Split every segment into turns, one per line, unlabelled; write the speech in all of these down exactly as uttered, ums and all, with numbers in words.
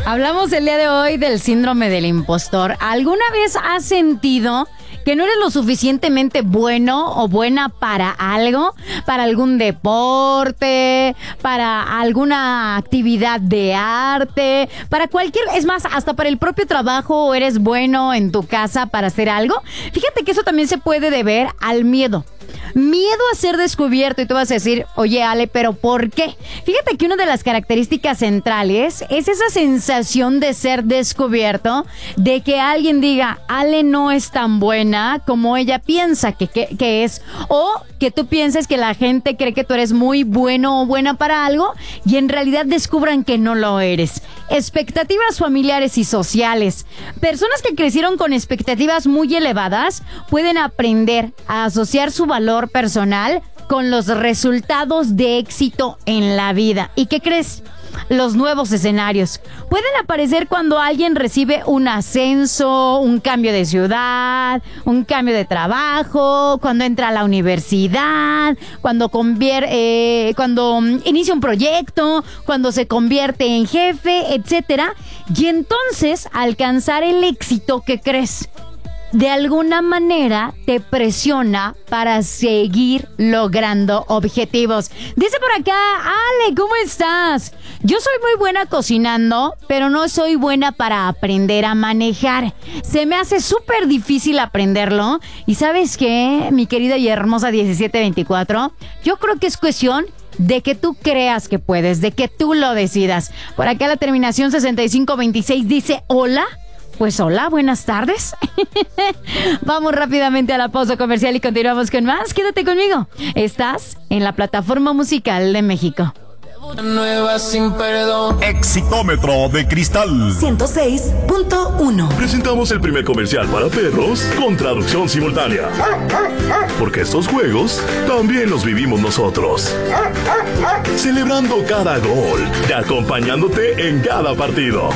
Hablamos el día de hoy del síndrome del impostor. ¿Alguna vez has sentido que no eres lo suficientemente bueno o buena para algo? Para algún deporte, para alguna actividad de arte, para cualquier... Es más, hasta para el propio trabajo, o eres bueno en tu casa para hacer algo. Fíjate que eso también se puede deber al miedo. Miedo a ser descubierto. Y tú vas a decir, oye, Ale, ¿pero por qué? Fíjate que una de las características centrales es esa sensación de ser descubierto, de que alguien diga, Ale no es tan buena como ella piensa que, que, que es, o que tú pienses que la gente cree que tú eres muy bueno o buena para algo y en realidad descubran que no lo eres. Expectativas familiares y sociales. Personas que crecieron con expectativas muy elevadas pueden aprender a asociar su valor personal con los resultados de éxito en la vida. ¿Y qué crees? Los nuevos escenarios pueden aparecer cuando alguien recibe un ascenso, un cambio de ciudad, un cambio de trabajo, cuando entra a la universidad, cuando convier- eh, cuando inicia un proyecto, cuando se convierte en jefe, etcétera. Y entonces alcanzar el éxito, ¿qué crees? De alguna manera te presiona para seguir logrando objetivos. Dice por acá, Ale, ¿cómo estás? Yo soy muy buena cocinando, pero no soy buena para aprender a manejar. Se me hace súper difícil aprenderlo. ¿Y sabes qué, mi querida y hermosa diecisiete veinticuatro? Yo creo que es cuestión de que tú creas que puedes, de que tú lo decidas. Por acá la terminación sesenta y cinco veintiséis dice, hola. Pues hola, buenas tardes. Vamos rápidamente a la pausa comercial y continuamos con más. Quédate conmigo. Estás en la plataforma musical de México.
Nueva sin perdón.
Exitómetro de Cristal
ciento seis punto uno.
Presentamos el primer comercial para perros con traducción simultánea. Porque estos juegos también los vivimos nosotros. Celebrando cada gol y acompañándote en cada partido.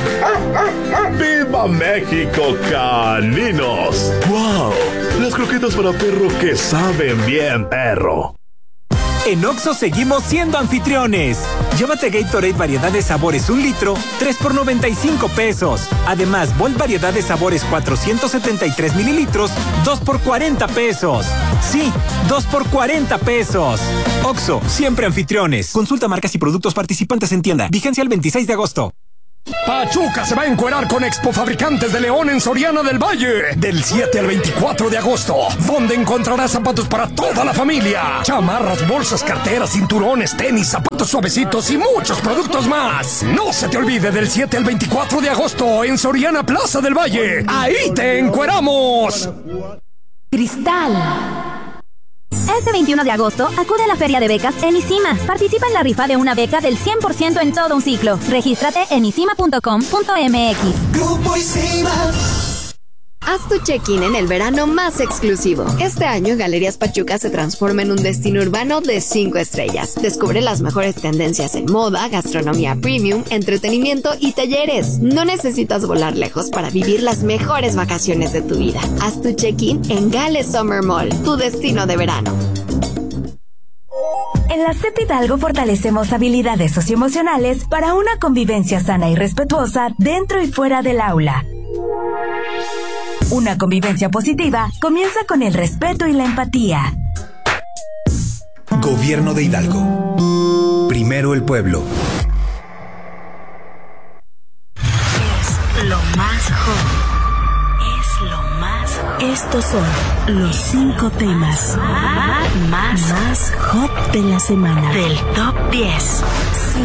¡Viva México, caninos! ¡Wow! Las croquetas para perro que saben bien, perro.
En Oxxo seguimos siendo anfitriones. Llévate Gatorade variedad de sabores un litro, tres por noventa y cinco pesos. Además, Volt variedad de sabores cuatrocientos setenta y tres mililitros, dos por cuarenta pesos. Sí, dos por cuarenta pesos. Oxxo, siempre anfitriones. Consulta marcas y productos participantes en tienda. Vigencia el veintiséis de agosto.
Pachuca se va a encuerar con Expo Fabricantes de León en Soriana del Valle del siete al veinticuatro de agosto, donde encontrarás zapatos para toda la familia, chamarras, bolsas, carteras, cinturones, tenis, zapatos suavecitos y muchos productos más. No se te olvide, del siete al veinticuatro de agosto en Soriana Plaza del Valle. ¡Ahí te encueramos!
Cristal.
Este veintiuno de agosto, acude a la Feria de Becas en ISIMA. Participa en la rifa de una beca del cien por ciento en todo un ciclo. Regístrate en isima punto com punto m x.
Grupo ISIMA.
Haz tu check-in en el verano más exclusivo. Este año, Galerías Pachuca se transforma en un destino urbano de cinco estrellas. Descubre las mejores tendencias en moda, gastronomía premium, entretenimiento y talleres. No necesitas volar lejos para vivir las mejores vacaciones de tu vida. Haz tu check-in en Gale Summer Mall, tu destino de verano.
En la C E P Hidalgo fortalecemos habilidades socioemocionales para una convivencia sana y respetuosa dentro y fuera del aula. Una convivencia positiva comienza con el respeto y la empatía.
Gobierno de Hidalgo. Primero el pueblo.
Es lo más hot. Es lo más hot. Estos son los cinco temas más, más hot de la semana. Del top diez.